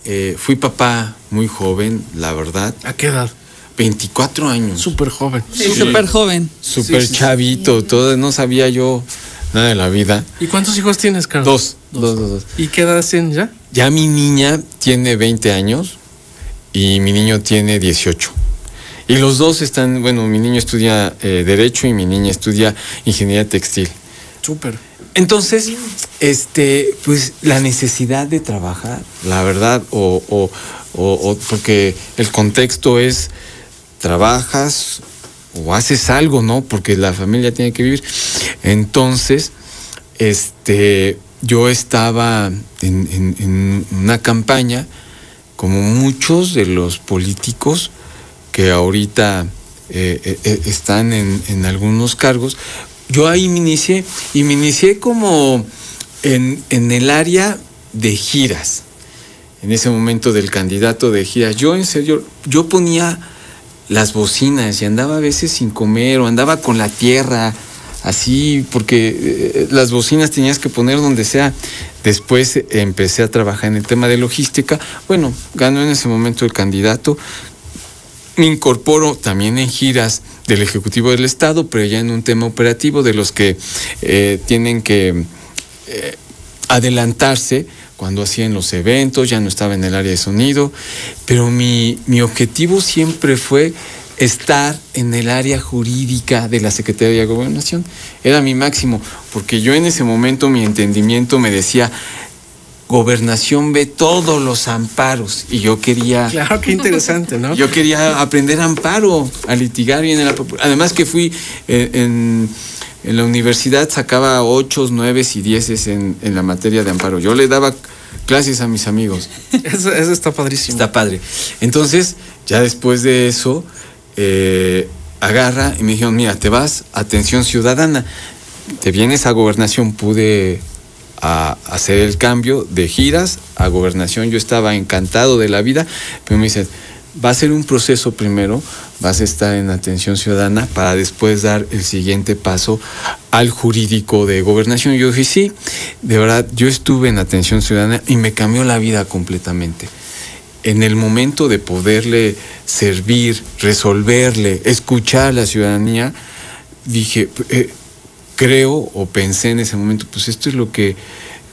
fui papá muy joven, la verdad. ¿A qué edad? 24 años. Súper joven. Sí, súper joven. Súper chavito, todo, no sabía yo nada de la vida. ¿Y cuántos hijos tienes, Carlos? Dos. ¿Y qué edad tienen ya? Ya mi niña tiene 20 años y mi niño tiene 18. Y los dos están, bueno, mi niño estudia Derecho y mi niña estudia Ingeniería Textil. Súper. Entonces, pues la necesidad de trabajar, la verdad, o porque el contexto es trabajas o haces algo, ¿no? Porque la familia tiene que vivir. Entonces, yo estaba en una campaña, como muchos de los políticos que ahorita están en algunos cargos. Yo ahí me inicié como en el área de giras, en ese momento del candidato de giras. Yo en serio, yo ponía las bocinas y andaba a veces sin comer o andaba con la tierra, así, porque las bocinas tenías que poner donde sea. Después empecé a trabajar en el tema de logística. Bueno, ganó en ese momento el candidato. Me incorporo también en giras del Ejecutivo del Estado, pero ya en un tema operativo de los que tienen que adelantarse cuando hacían los eventos. Ya no estaba en el área de sonido, pero mi objetivo siempre fue estar en el área jurídica de la Secretaría de Gobernación. Era mi máximo, porque yo en ese momento mi entendimiento me decía: Gobernación ve todos los amparos, y yo quería... Claro, qué interesante, ¿no? Yo quería aprender amparo, a litigar bien. Además que fui en la universidad, sacaba 8, 9 y 10 en la materia de amparo. Yo le daba clases a mis amigos. Eso está padrísimo. Está padre. Entonces, ya después de eso, agarra y me dijeron: mira, te vas a Atención Ciudadana, te vienes a Gobernación. Pude a hacer el cambio de giras a Gobernación. Yo estaba encantado de la vida, pero me dicen: va a ser un proceso primero, vas a estar en Atención Ciudadana para después dar el siguiente paso al jurídico de Gobernación. Yo dije: sí, de verdad, yo estuve en Atención Ciudadana y me cambió la vida completamente. En el momento de poderle servir, resolverle, escuchar a la ciudadanía, dije, creo o pensé en ese momento, pues esto es lo que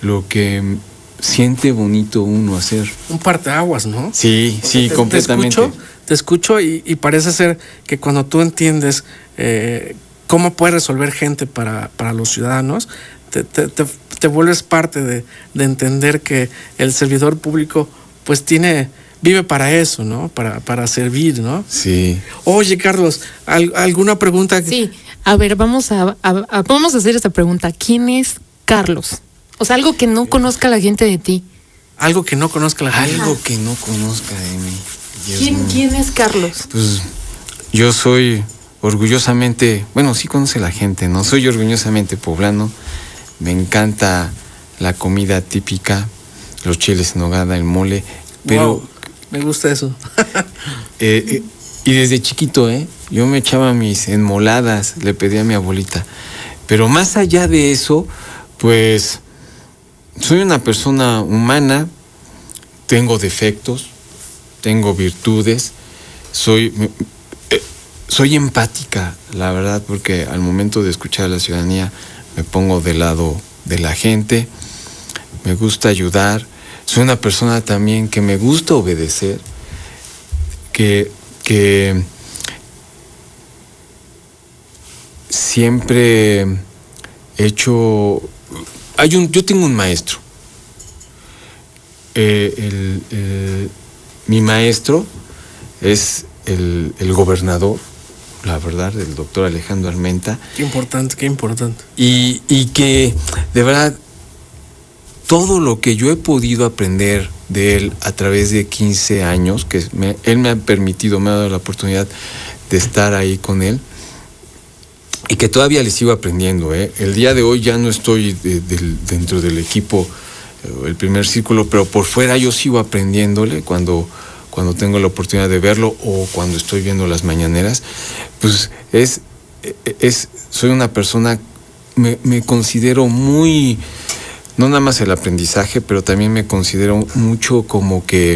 siente bonito uno hacer. Un parteaguas, ¿no? Sí, completamente. Te escucho y parece ser que cuando tú entiendes cómo puede resolver gente para los ciudadanos, te vuelves parte de entender que el servidor público pues vive para eso, ¿no? Para servir, ¿no? Sí. Oye, Carlos, ¿alguna pregunta? Sí. A ver, vamos a hacer esta pregunta. ¿Quién es Carlos? O sea, algo que no conozca la gente de ti. Algo que no conozca la gente. Algo que no conozca de mí. ¿Quién es Carlos? Pues yo soy orgullosamente, bueno, sí conoce la gente, ¿no? Soy orgullosamente poblano. Me encanta la comida típica, los chiles en nogada, el mole, pero... Wow, me gusta eso. Y desde chiquito, yo me echaba mis enmoladas, le pedía a mi abuelita. Pero más allá de eso, pues soy una persona humana, tengo defectos, tengo virtudes, soy empática, la verdad, porque al momento de escuchar a la ciudadanía me pongo del lado de la gente, me gusta ayudar, soy una persona también que me gusta obedecer, que siempre he hecho... yo tengo un maestro. Mi maestro es el gobernador, la verdad, el doctor Alejandro Armenta. Qué importante. Y que, de verdad, todo lo que yo he podido aprender de él a través de 15 años, que él me ha dado la oportunidad de estar ahí con él, y que todavía le sigo aprendiendo. El día de hoy ya no estoy dentro del equipo, el primer círculo, pero por fuera yo sigo aprendiéndole cuando tengo la oportunidad de verlo o cuando estoy viendo las mañaneras. Pues soy una persona, me considero muy, no nada más el aprendizaje, pero también me considero mucho como que